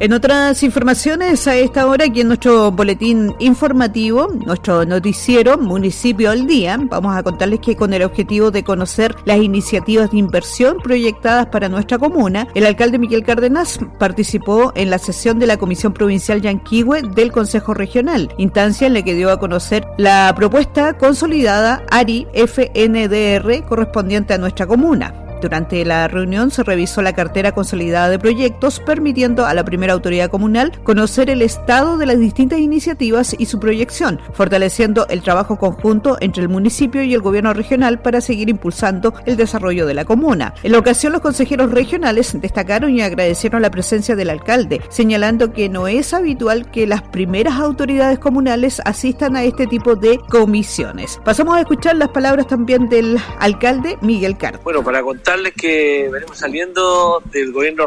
En otras informaciones, a esta hora, aquí en nuestro boletín informativo, nuestro noticiero Municipio al Día, vamos a contarles que con el objetivo de conocer las iniciativas de inversión proyectadas para nuestra comuna, el alcalde Miguel Cárdenas participó en la sesión de la Comisión Provincial Yanquihue del Consejo Regional, instancia en la que dio a conocer la propuesta consolidada ARI-FNDR correspondiente a nuestra comuna. Durante la reunión se revisó la cartera consolidada de proyectos, permitiendo a la primera autoridad comunal conocer el estado de las distintas iniciativas y su proyección, fortaleciendo el trabajo conjunto entre el municipio y el gobierno regional para seguir impulsando el desarrollo de la comuna. En la ocasión, los consejeros regionales destacaron y agradecieron la presencia del alcalde, señalando que no es habitual que las primeras autoridades comunales asistan a este tipo de comisiones. Pasamos a escuchar las palabras también del alcalde Miguel Cárdenas. Bueno, para contarles que venimos saliendo del gobierno